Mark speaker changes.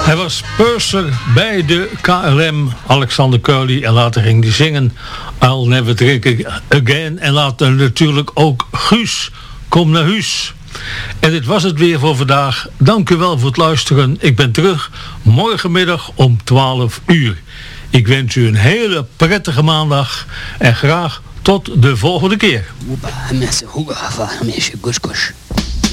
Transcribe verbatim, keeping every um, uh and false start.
Speaker 1: Hij was purser bij de K L M, Alexander Curly, en later ging hij zingen I'll Never Drink Again. En later natuurlijk ook Guus, kom naar huis. En dit was het weer voor vandaag. Dank u wel voor het luisteren. Ik ben terug morgenmiddag om twaalf uur. Ik wens u een hele prettige maandag en graag tot de volgende keer.